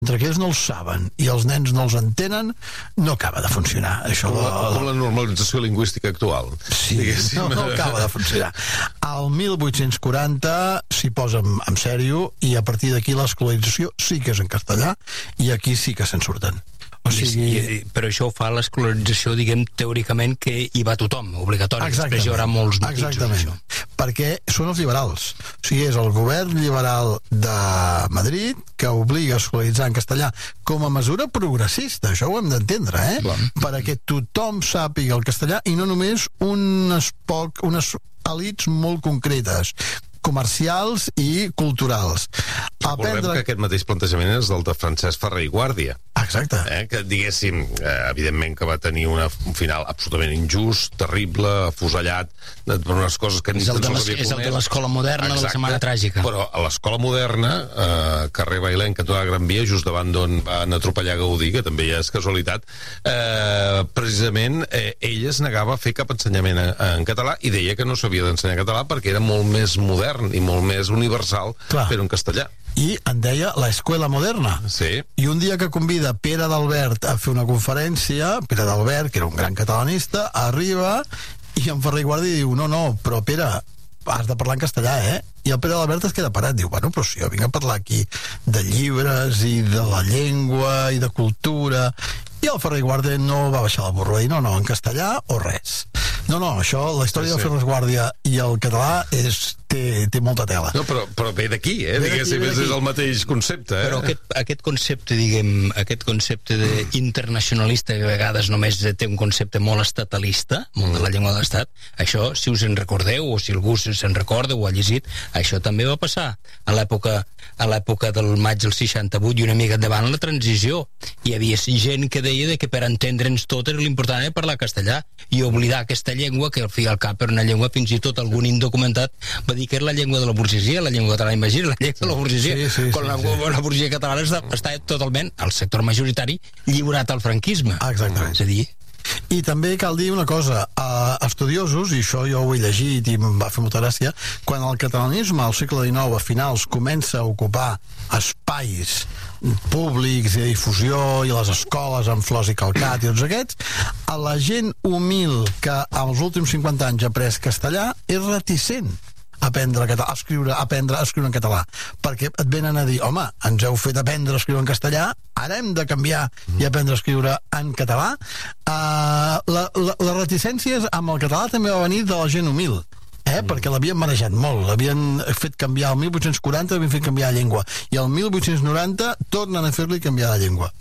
entre que ells no els saben i els nens no els entenen, no acaba de funcionar. Això com la normalització lingüística actual. Sí, no acaba de funcionar. Al 1840 s'hi posa en sèrio i a partir d'aquí l'escolarització sí que és en castellà i aquí sí que se'n surten. Però això ho fa l'escolarització, diguem, teòricament, que hi va tothom, obligatori. Després hi haurà molts matisos. Exactament, perquè són els liberals. O sigui, és el govern liberal de Madrid que obliga a escolaritzar en castellà com a mesura progressista, això ho hem d'entendre, perquè tothom sàpiga el castellà i no només unes elits molt concretes, comercials i culturals. Recordem que aquest mateix plantejament és el de Francesc Ferrer i Guàrdia. Exacte. Que diguéssim, evidentment que va tenir un final absolutament injust, terrible, afusellat, per unes coses que ni tan sols havia comès. És el de l'escola moderna. Exacte, de la Setmana Tràgica. Però a l'escola moderna, carrer Bailèn, cantonada Gran Via, just davant d'on van atropellar Gaudí, que també ja és casualitat, precisament ell es negava a fer cap ensenyament en català i deia que no s'havia d'ensenyar català perquè era molt més modern i molt més universal fer-ho en castellà. I en deia l'escola moderna. Sí. I un dia que convida Pere d'Albert a fer una conferència, Pere d'Albert, que era un gran catalanista, arriba i en Ferrer i Guàrdia diu, no, però Pere, has de parlar en castellà, I el Pere d'Albert es queda parat, diu, bueno, però si jo vinc a parlar aquí de llibres i de la llengua i de cultura. I el Ferrer i Guàrdia no va baixar la burra i no, en castellà o res. No, això, la història del Ferrer i Guàrdia i el català té molta tela. No, però ve d'aquí, diguéssim, és el mateix concepte. Però aquest concepte, diguem, aquest concepte internacionalista, que a vegades només té un concepte molt estatalista, molt de la llengua de l'Estat, això, si us en recordeu, o si algú se'n recorda o ha llegit, això també va passar a l'època del maig del 68 i una mica endavant la transició. Hi havia gent que deia que per entendre'ns tot l'important era parlar castellà i oblidar aquesta llengua, que al fi i al cap era una llengua, fins i tot algun indocumentat va dir que era la llengua de la burgesia, la llengua catalana, imagina, la llengua de la burgesia, quan la burgesia catalana està totalment, el sector majoritari, lliurat al franquisme. Exactament. És a dir... I també cal dir una cosa, estudiosos, i això jo ho he llegit i em va fer molta gràcia, quan el catalanisme al segle XIX a finals comença a ocupar espais públics de difusió i les escoles amb flors i calcat i tots aquests, a la gent humil que als últims 50 anys ha après castellà és reticent a aprendre a escriure en català, perquè et venen a dir, home, ens heu fet aprendre a escriure en castellà, ara hem de canviar i aprendre a escriure en català. Les reticències amb el català també va venir de la gent humil, perquè l'havien marejat molt, l'havien fet canviar el 1840, l'havien fet canviar la llengua i el 1890 tornen a fer-li canviar la llengua.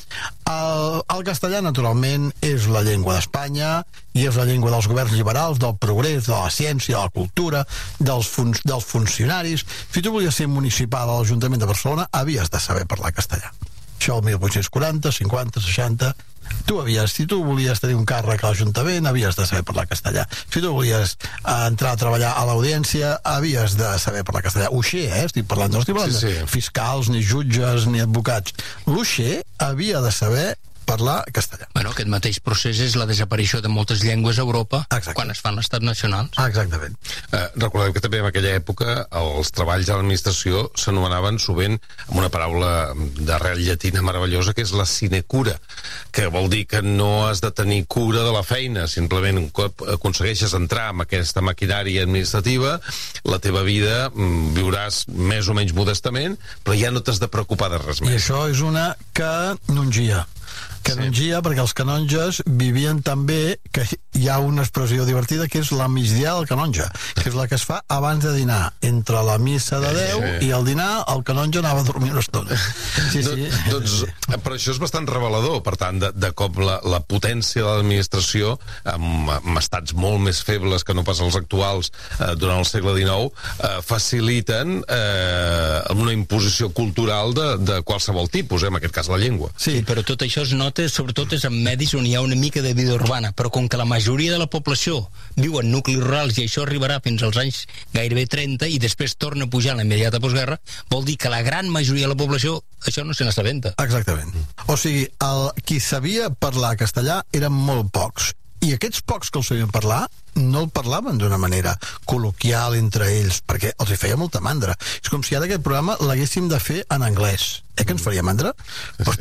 El castellà, naturalment, és la llengua d'Espanya i és la llengua dels governs liberals, del progrés, de la ciència, de la cultura, dels funcionaris. Si tu volies ser municipal a l'Ajuntament de Barcelona, havies de saber parlar castellà. Això el 1840, 50, 60... si tu volies tenir un càrrec a l'Ajuntament, havies de saber parlar castellà. Si tu volies entrar a treballar a l'audiència, havies de saber parlar castellà. Uixer, estic parlant, no estic parlant de fiscals, ni jutges, ni advocats. L'uixer havia de saber parlar castellà. Bueno, aquest mateix procés és la desaparició de moltes llengües a Europa quan es fan l'estat nacionals. Exactament. Recordeu que també en aquella època els treballs de l'administració s'anomenaven sovint amb una paraula d'arrel llatina meravellosa que és la sinecura, que vol dir que no has de tenir cura de la feina, simplement un cop aconsegueixes entrar en aquesta maquinària administrativa, la teva vida viuràs més o menys modestament, però ja no t'has de preocupar de res més. I això és una canongia. Perquè els canonges vivien tan bé que hi ha una expressió divertida que és la migdiada del canonge, que és la que es fa abans de dinar. Entre la missa de 10 i el dinar, el canonge anava a dormir una estona. Doncs, però això és bastant revelador, per tant, de com la potència de l'administració, amb estats molt més febles que no pas els actuals durant el segle XIX, faciliten una imposició cultural de qualsevol tipus, en aquest cas la llengua. Sí, però tot això es nota, sobretot és en medis on hi ha una mica de vida urbana, però com que la majoria de la població viu en nuclis rurals i això arribarà fins als anys gairebé 30 i després torna a pujar en la immediata postguerra, vol dir que la gran majoria de la població això no se n'assabenta. Exactament. O sigui, qui sabia parlar castellà eren molt pocs I aquests pocs que el sabien parlar no el parlaven d'una manera col·loquial entre ells, perquè els hi feia molta mandra. És com si ara aquest programa l'haguéssim de fer en anglès. Que ens faria mandra? Doncs